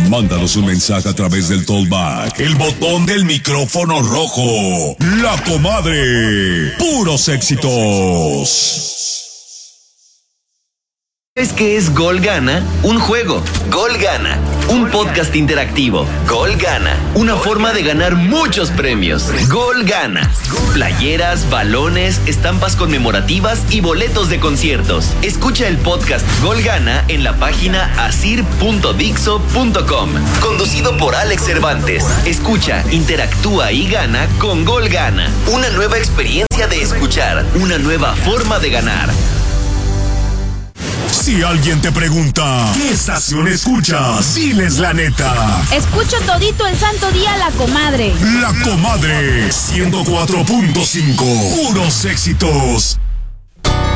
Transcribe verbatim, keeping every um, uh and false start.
Mándanos un mensaje a través del Tollback, el botón del micrófono rojo. La Comadre. Puros éxitos. ¿Sabes qué es Gol Gana? Un juego. Gol Gana. Un podcast interactivo. Gol Gana. Una forma de ganar muchos premios. Gol Gana. Playeras, balones, estampas conmemorativas y boletos de conciertos. Escucha el podcast Gol Gana en la página asir punto dixo punto com. Conducido por Alex Cervantes. Escucha, interactúa y gana con Gol Gana. Una nueva experiencia de escuchar. Una nueva forma de ganar. Si alguien te pregunta, ¿qué estación escuchas? Diles la neta. Escucho todito el santo día La Comadre. La Comadre, ciento cuatro punto cinco. Puros éxitos.